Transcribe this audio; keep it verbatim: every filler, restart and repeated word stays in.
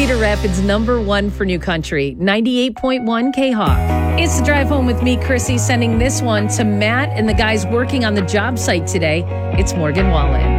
Cedar Rapids number one for new country, ninety-eight point one K-Hawk. It's the drive home with me, Chrissy, sending this one to Matt and the guys working on the job site today. It's Morgan Wallen.